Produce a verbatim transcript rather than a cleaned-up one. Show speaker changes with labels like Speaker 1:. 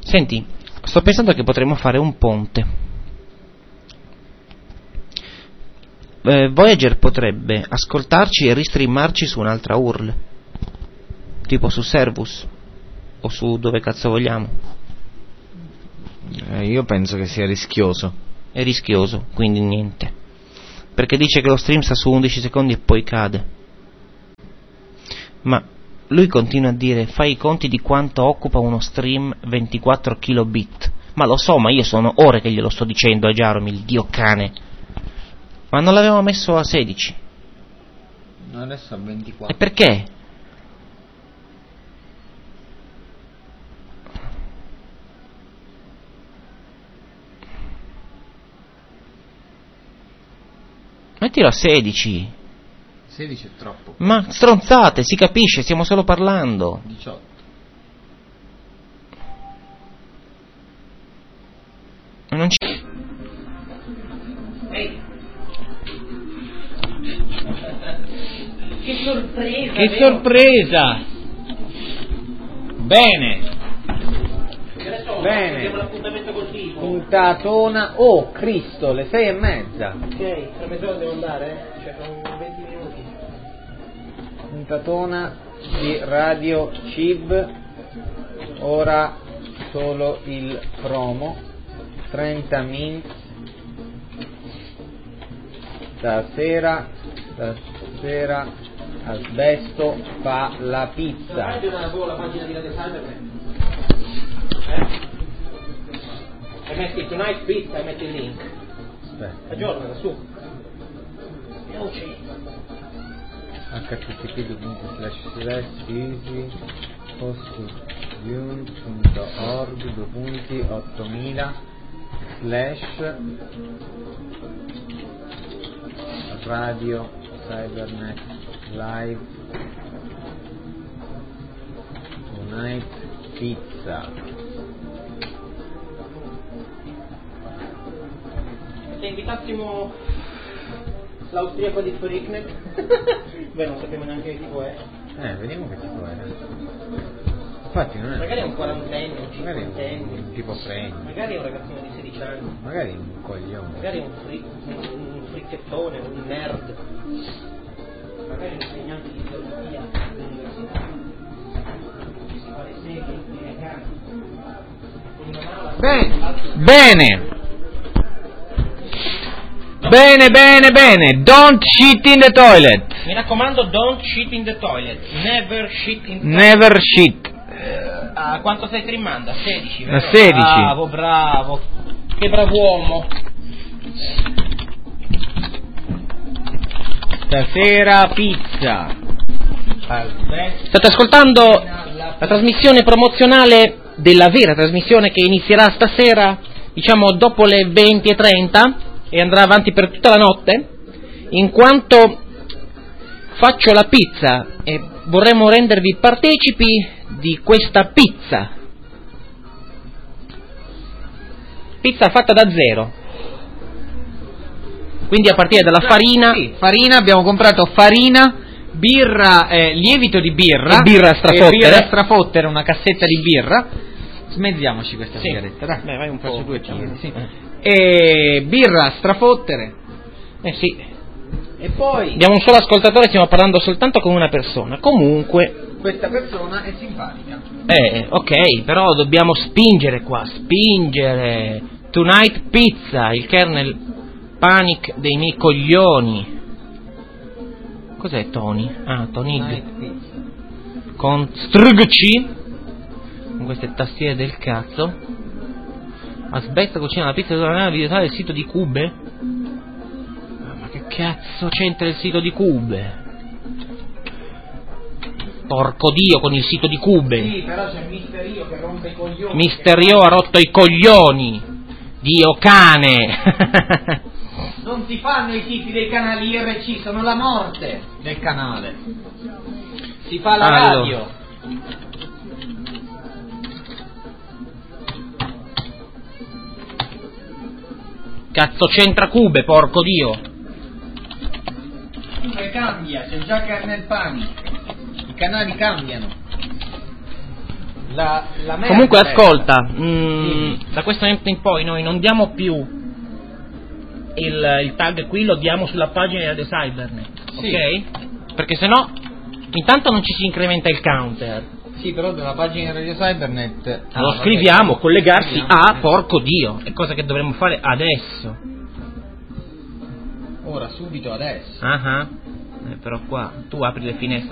Speaker 1: Senti, sto pensando che potremmo fare un ponte. Eh, Voyager potrebbe ascoltarci e ristreamarci su un'altra U R L, tipo su Servus o su dove cazzo vogliamo.
Speaker 2: Eh, io penso che sia rischioso.
Speaker 1: È rischioso, quindi niente, perché dice che lo stream sta su undici secondi e poi cade. Ma lui continua a dire: fai i conti di quanto occupa uno stream ventiquattro kilobit. Ma lo so, ma io sono ore che glielo sto dicendo a Jaromir, il dio cane. Ma non l'avevamo messo a sedici.
Speaker 2: No, adesso a ventiquattro.
Speaker 1: E perché? Mettilo a sedici.
Speaker 2: sedici è troppo.
Speaker 1: Ma stronzate, si capisce, stiamo solo parlando.
Speaker 2: diciotto.
Speaker 1: Non ci...
Speaker 3: Ehi. Che sorpresa!
Speaker 2: Che
Speaker 3: vero?
Speaker 2: sorpresa! Bene. Bene.
Speaker 3: Abbiamo l'appuntamento col tipo.
Speaker 2: Puntatona. Oh Cristo, le sei e mezza.
Speaker 3: Ok, tra mezz'ora devo andare? Cioè, fra venti minuti.
Speaker 2: Puntatona di Radio Cib. Ora solo il promo. trenta min. Stasera, stasera Asbesto fa la pizza.
Speaker 3: Guardi una la pagina di Radio Cybernet. Eh? E metti Tonight Pizza e metti il link.
Speaker 2: Aspetta.
Speaker 3: Aggiornala, su. Veloci.
Speaker 2: H T T P due slash slash easy postune punto org due punti ottomila slash Radio Cybernet Live Tonight Pizza.
Speaker 3: Se invitassimo l'austriaco di Frickner. Beh, non sappiamo neanche che tipo è.
Speaker 2: Eh, vediamo che tipo è. Infatti non è.
Speaker 3: Magari è un quarantenne, un
Speaker 2: Magari è
Speaker 3: cinquantenne.
Speaker 2: un tipo fregno.
Speaker 3: Magari è un ragazzino di sedici anni.
Speaker 2: Magari è un coglione.
Speaker 3: Magari è un, fric, un, un fricchettone, un nerd. Magari un insegnante di filosofia all'università. Ci si fa le seghe in casa. Con una mala.
Speaker 2: Bene. Bene. Bene, bene, bene. Don't shit in the toilet.
Speaker 3: Mi raccomando, don't shit in the toilet. Never shit in the toilet.
Speaker 2: Never shit.
Speaker 3: A quanto stai streamando? A sedici, vero?
Speaker 2: A sedici.
Speaker 3: Bravo, bravo. Che brav'uomo.
Speaker 2: Stasera pizza.
Speaker 1: State ascoltando la trasmissione promozionale della vera trasmissione che inizierà stasera, diciamo dopo le venti e trenta e andrà avanti per tutta la notte, in quanto faccio la pizza e vorremmo rendervi partecipi di questa pizza. Pizza fatta da zero. Quindi a partire dalla farina.
Speaker 2: Sì, farina, abbiamo comprato farina, birra, eh, lievito di birra.
Speaker 1: E birra strafottere.
Speaker 2: E birra strafottere, una cassetta di birra. Smezziamoci questa
Speaker 1: Sì.
Speaker 2: sigaretta, dai.
Speaker 1: Beh, vai un po'.
Speaker 2: Faccio due chili, sì.
Speaker 1: Eh.
Speaker 2: E birra strafottere.
Speaker 1: Eh sì.
Speaker 2: E poi
Speaker 1: Abbiamo un solo ascoltatore, stiamo parlando soltanto con una persona. Comunque,
Speaker 2: questa persona è simpatica.
Speaker 1: eh, ok, però dobbiamo spingere qua, spingere. Tonight Pizza, il kernel panic dei miei coglioni. Cos'è Tony? Ah, Tony.
Speaker 2: Tonight pizza.
Speaker 1: Con Strugci, con queste tastiere del cazzo. Aspetta, cucina la pizza della visitare il sito di Cube. Ma che cazzo c'entra il sito di Cube? Porco Dio con il sito di Cube.
Speaker 2: Sì, però c'è Misterio che rompe i coglioni.
Speaker 1: Misterio ha rotto i coglioni. Dio cane.
Speaker 2: Non si fanno i tipi dei canali I R C, sono la morte del canale. Si fa la
Speaker 1: Allora.
Speaker 2: radio.
Speaker 1: Cazzo c'entra Cube, porco Dio.
Speaker 2: Come cambia, c'è già kernel panic. I canali cambiano. La, la merda
Speaker 1: Comunque
Speaker 2: è-
Speaker 1: ascolta, mm,
Speaker 2: Sì.
Speaker 1: da questo momento in poi noi non diamo più il, il tag qui, lo diamo sulla pagina di Cybernet,
Speaker 2: Sì.
Speaker 1: ok? Perché sennò intanto non ci si incrementa il counter.
Speaker 2: Sì, però della pagina di Radio Cybernet ah,
Speaker 1: lo
Speaker 2: vabbè,
Speaker 1: scriviamo, collegarsi
Speaker 2: scriviamo,
Speaker 1: a
Speaker 2: eh.
Speaker 1: porco Dio, è cosa che dovremmo fare adesso.
Speaker 2: Ora, subito, adesso.
Speaker 1: Ah ah. Eh, però qua tu apri le finestre